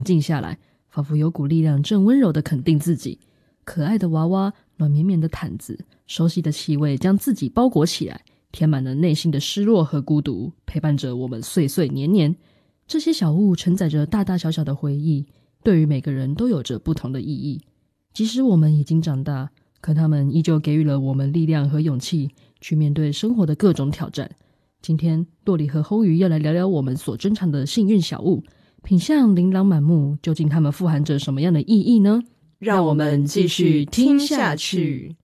静下来，仿佛有股力量正温柔地肯定自己。可爱的娃娃，暖绵绵的毯子，熟悉的气味将自己包裹起来，填满了内心的失落和孤独，陪伴着我们岁岁年年。这些小物承载着大大小小的回忆，对于每个人都有着不同的意义。即使我们已经长大，可他们依旧给予了我们力量和勇气，去面对生活的各种挑战。今天，洛里和齁鱼要来聊聊我们所珍藏的幸运小物，品相琳琅满目，究竟它们富含着什么样的意义呢？ 让我们继续听下去。